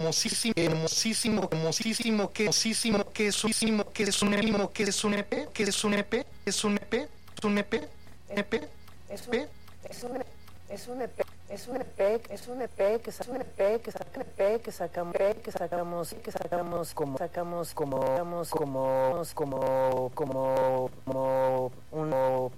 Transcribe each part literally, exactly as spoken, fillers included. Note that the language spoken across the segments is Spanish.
hermosísimo, hermosísimo, hermosísimo, que hermosísimo, que es un que es un emo, que es un E P, que es un E P, es un E P, es un E P, E P, es un es un es un E P, es un E P, es un E P que es un E P que saca E P que sacamos que sacamos que sacamos como sacamos como sacamos como como como como un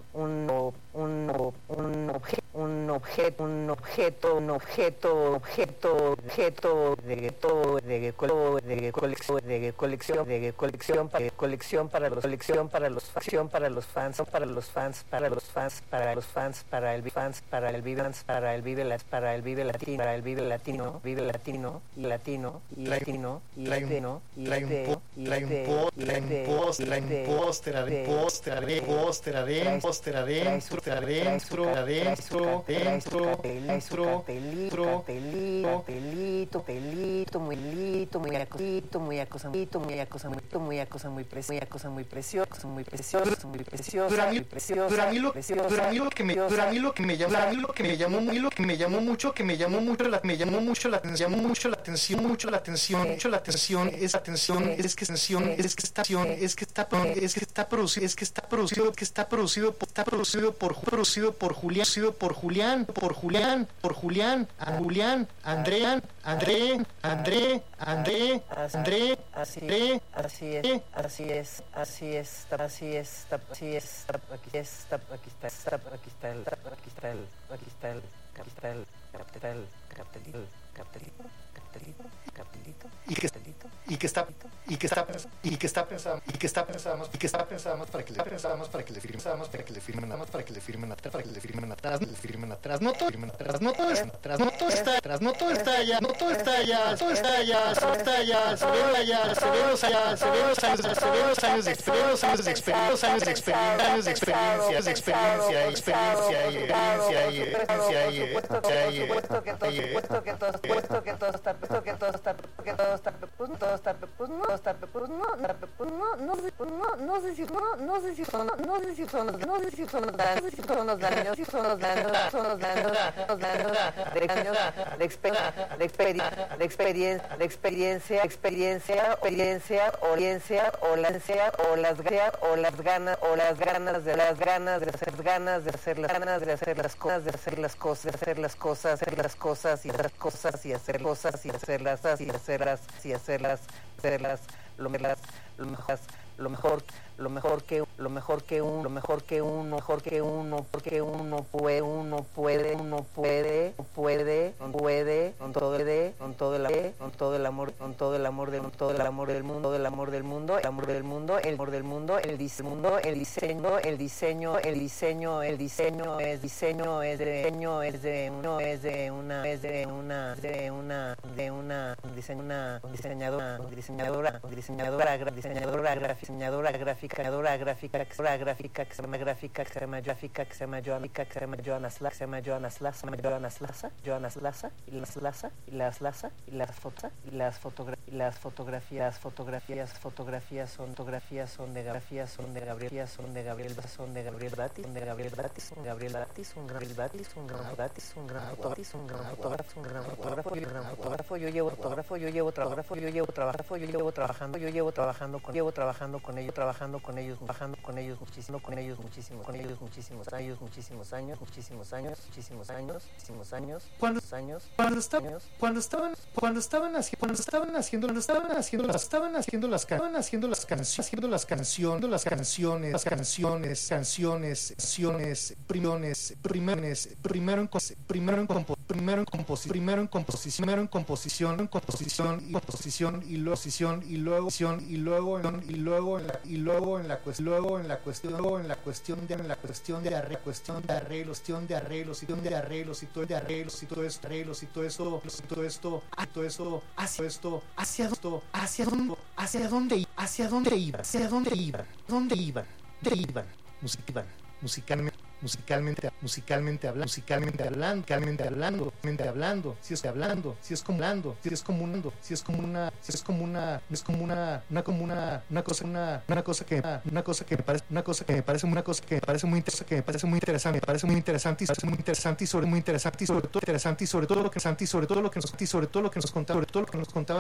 un un un objeto un objeto un objeto un objeto objeto objeto de todo de de colección de colección de colección para colección para los colección para los facción para los fans para los fans para los fans para los fans para el fans para el vivans para el vive las para el vive latino para el vive latino vive latino y latino y latino y latino y trae un trae un póster trae un póster trae un póster adentro póster adentro póster adentro adentro adentro dentro dentro pelito pelito pelito pelito muy lito muy acosito muy acosamito muy acosamito muy acosa muy preciosa cosa muy preciosa muy preciosa muy preciosa muy preciosa pero a mí lo pero a mí lo que me pero a mí lo que me llamó a mí lo que me llamó muy lo que me llamó mucho que me llamó mucho la me llamó mucho la atención mucho la atención mucho la atención mucho la atención es atención es que atención es que esta es que está es que está producido es que está producido que está producido está producido por producido por Julián producido por Julián por Julián por Julián a Julián Andrea André André André André así es así es así es así es así es así es aquí está aquí está aquí está el aquí está el aquí está el capital capital capital capitalito capitalito capitalito y que y que está y que está y que está pensado y que está pensado y que está pensado más para que le pensamos para que le firmemos para que le firmen nada más para que le firmen atrás para que le firmen atrás le firmen atrás no todo firmen atrás no todo está atrás no todo está atrás no todo está allá no todo está allá todo está allá todo está allá se ven allá se ven los allá se ven los años se ven los años de experiencia años de experiencia años de experiencia años de experiencia de experiencia experiencia y experiencia y experiencia y experiencia supuesto que todo supuesto que todo supuesto que todo está supuesto que todo está que todo está pues todo está pues no está pues no pues no no sé no no sé si no no sé si son no sé si son no sé si son los daños si son los daños si son los daños son los daños los daños de años de experiencia de experiencia de experiencia de experiencia experiencia experiencia o ciencia o la ansia o las ganas o las ganas o las ganas de las ganas de hacer ganas de hacer las ganas de hacer las cosas de hacer las cosas de hacer las cosas hacer las cosas y hacer cosas y hacer cosas y hacerlas y hacerlas y hacerlas hacerlas lo mejor lo mejor lo mejor lo mejor que lo mejor que uno lo mejor que uno mejor que uno porque uno puede uno puede uno puede puede puede con todo el con todo el con todo el amor con todo el amor del todo el amor del mundo del amor del mundo el amor del mundo el amor del mundo el diseño el diseño el diseño el diseño el diseño es diseño es de diseño es de uno es de una es de una de una de una diseño una diseñadora diseñadora diseñadora diseñadora gráfica diseñadora gráfica diseñadora gráfica que se llama gráfica que se llama gráfica que se llama gráfica que se llama Joanica que se llama Jonas Laza que se llama Jonas Laza Jonas Laza Jonas Laza y las Laza y las Laza y las fotos y las fotografías y las fotografías fotografías fotografías son fotografías son de Gabriel son de Gabriel son de Gabriel son de Gabriel Batis son de Gabriel Batis un Gabriel Batis un Gabriel Batis un gran Batis un gran fotógrafo un gran fotógrafo un gran fotógrafo un gran fotógrafo yo llevo fotógrafo yo llevo trabajo yo llevo trabajo yo llevo trabajando yo llevo trabajando con llevo trabajando con ellos trabajando con ellos trabajando con ellos muchísimo con ellos muchísimo con ellos muchísimos años muchísimos años muchísimos años muchísimos años muchísimos años cuando años cuando estaban cuando estaban cuando estaban haciendo cuando estaban haciendo cuando estaban haciendo las estaban haciendo las estaban haciendo las canciones haciendo las canciones las canciones las canciones canciones canciones primiones primeros primero en primero en compo, primero en composición primero en composición primero en composición en composición y composición y luego composición y luego y luego y luego en la, y luego en la cuestión luego en la cuestión luego en la cuestión de en la cuestión de arreglos cuestión de arreglos cuestión de arreglos y de arreglos y todo de arreglos y todo esto arreglos y todo eso y todo esto todo eso hacia esto hacia esto hacia dónde hacia dónde hacia dónde iban hacia dónde iban dónde iban dónde iban musical musicalmente musicalmente musicalmente hablando musicalmente hablando musicalmente hablando musicalmente hablando si es hablando si es como hablando si es como un si es como una si es como una es como una una como una una cosa una una cosa que una cosa que me parece una cosa que me parece una cosa que me parece muy interesante que me parece muy interesante me parece muy interesante y parece muy interesante y sobre muy interesante y sobre todo interesante y sobre todo lo que interesante y sobre todo lo que nos y sobre todo lo que nos contaba sobre todo lo que nos contaba